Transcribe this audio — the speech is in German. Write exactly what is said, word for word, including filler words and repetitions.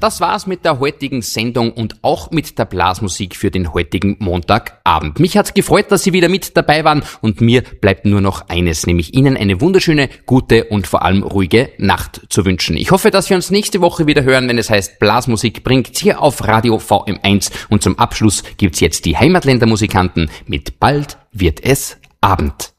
das war's mit der heutigen Sendung und auch mit der Blasmusik für den heutigen Montagabend. Mich hat's gefreut, dass Sie wieder mit dabei waren und mir bleibt nur noch eines, nämlich Ihnen eine wunderschöne, gute und vor allem ruhige Nacht zu wünschen. Ich hoffe, dass wir uns nächste Woche wieder hören, wenn es heißt Blasmusik bringt's hier auf Radio V M eins und zum Abschluss gibt's jetzt die Heimatländermusikanten mit Bald wird es Abend.